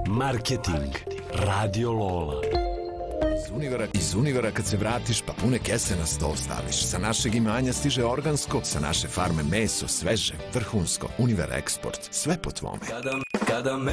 Marketing. Radio Lola. Iz Univera kad se vratiš pa pune kese na sto staviš. Sa našeg imanja stiže organsko, sa naše farme meso, sveže, vrhunsko. Univer Eksport, sve po tvome.